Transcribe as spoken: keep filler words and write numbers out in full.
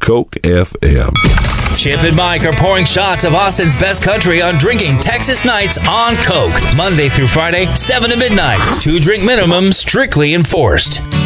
Coke F M. Chip and Mike are pouring shots of Austin's best country on Drinking Texas Nights on Coke. Monday through Friday, seven to midnight. Two drink minimum strictly enforced.